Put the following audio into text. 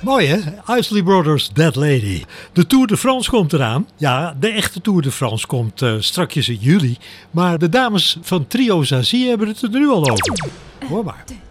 Mooi hè? Isley Brothers, Dead Lady. De Tour de France komt eraan. Ja, de echte Tour de France komt strakjes in juli. Maar de dames van Trio Zazie hebben het er nu al over. Hoor maar.